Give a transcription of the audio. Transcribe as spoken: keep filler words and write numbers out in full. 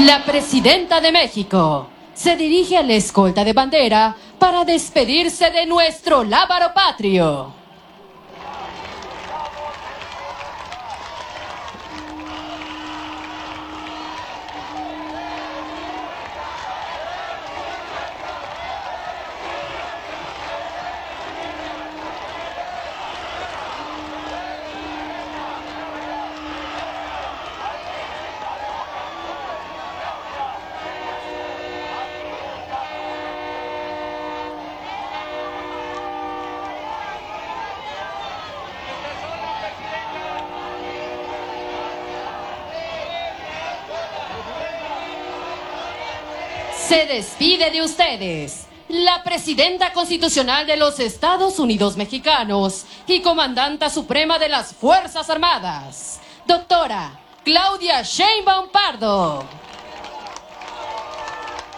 La presidenta de México se dirige a la escolta de bandera para despedirse de nuestro lábaro patrio. Se despide de ustedes la presidenta constitucional de los Estados Unidos Mexicanos y comandanta suprema de las Fuerzas Armadas, doctora Claudia Sheinbaum Pardo.